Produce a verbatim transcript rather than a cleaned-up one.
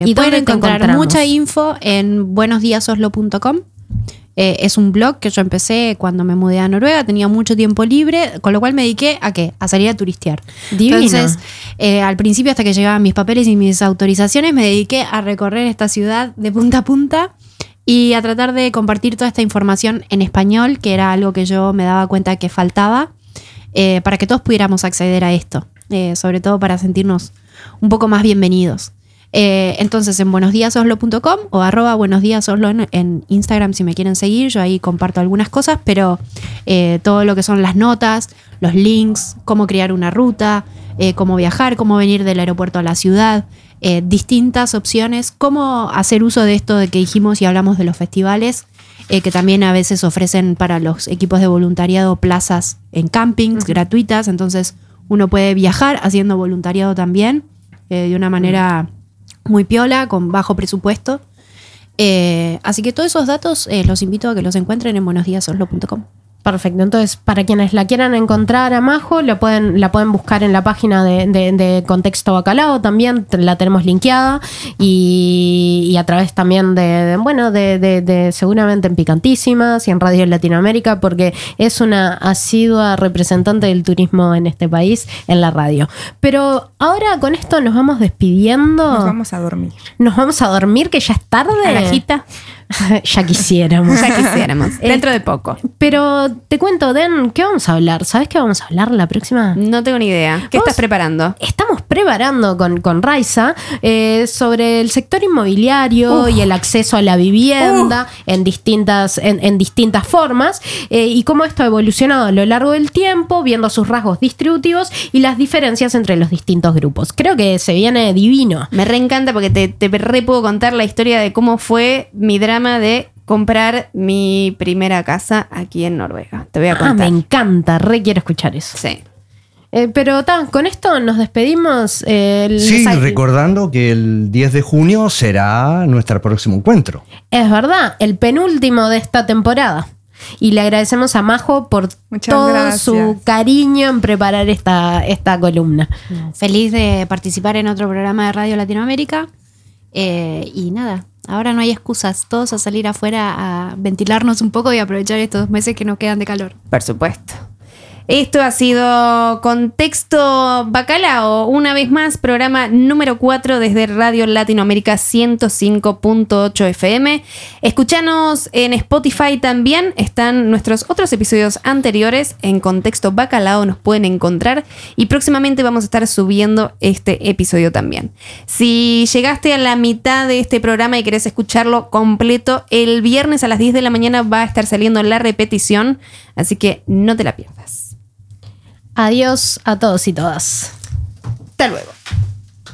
¿Y pueden dónde te encontrar encontramos? mucha info en buenos días oslo punto com. Eh, es un blog que yo empecé cuando me mudé a Noruega, tenía mucho tiempo libre, con lo cual me dediqué a ¿qué? A salir a turistear. Divino. Entonces, eh, al principio, hasta que llegaban mis papeles y mis autorizaciones, me dediqué a recorrer esta ciudad de punta a punta y a tratar de compartir toda esta información en español, que era algo que yo me daba cuenta que faltaba, eh, para que todos pudiéramos acceder a esto, eh, sobre todo para sentirnos un poco más bienvenidos. Eh, entonces en buenos días oslo punto com o arroba buenos días oslo en, en Instagram si me quieren seguir, yo ahí comparto algunas cosas, pero eh, todo lo que son las notas, los links, cómo crear una ruta, eh, cómo viajar, cómo venir del aeropuerto a la ciudad, eh, distintas opciones, cómo hacer uso de esto de que dijimos y hablamos de los festivales, eh, que también a veces ofrecen para los equipos de voluntariado plazas en campings uh-huh. gratuitas, entonces uno puede viajar haciendo voluntariado también, eh, de una manera uh-huh. muy piola, con bajo presupuesto. Eh, así que todos esos datos eh, los invito a que los encuentren en buenos días oslo punto com. Perfecto, entonces para quienes la quieran encontrar a Majo, lo pueden, la pueden buscar en la página de, de, de Contexto Bacalao, también la tenemos linkeada y, y a través también de, de bueno, de, de, de seguramente en Picantísimas y en Radio Latinoamérica, porque es una asidua representante del turismo en este país en la radio. Pero ahora con esto nos vamos despidiendo. Nos vamos a dormir. Nos vamos a dormir, que ya es tarde. A la jita. Ya quisiéramos. Ya quisiéramos. Dentro de poco. Pero te cuento, Den, ¿qué vamos a hablar? ¿Sabes qué vamos a hablar la próxima? No tengo ni idea. ¿Qué ¿Vos? estás preparando? Estamos preparando con, con Raiza eh, sobre el sector inmobiliario Uf. y el acceso a la vivienda uh. en, distintas, en, en distintas formas eh, y cómo esto ha evolucionado a lo largo del tiempo, viendo sus rasgos distributivos y las diferencias entre los distintos grupos. Creo que se viene divino. Me reencanta porque te, te re puedo contar la historia de cómo fue mi drama de comprar mi primera casa aquí en Noruega. Te voy a contar. Ah, me encanta, re quiero escuchar eso. Sí. Eh, pero ta, con esto nos despedimos. Eh, el, sí, el... recordando que el diez de junio será nuestro próximo encuentro. Es verdad, el penúltimo de esta temporada. Y le agradecemos a Majo por Muchas todo gracias. su cariño en preparar esta, esta columna. Feliz de participar en otro programa de Radio Latinoamérica. Eh, y nada, ahora no hay excusas, todos a salir afuera a ventilarnos un poco y aprovechar estos meses que nos quedan de calor. Por supuesto. Esto ha sido Contexto Bacalao, una vez más, programa número cuatro desde Radio Latinoamérica ciento cinco punto ocho F M. Escuchanos en Spotify también, están nuestros otros episodios anteriores, en Contexto Bacalao nos pueden encontrar y próximamente vamos a estar subiendo este episodio también. Si llegaste a la mitad de este programa y querés escucharlo completo, el viernes a las diez de la mañana va a estar saliendo la repetición, así que no te la pierdas. Adiós a todos y todas. Hasta luego.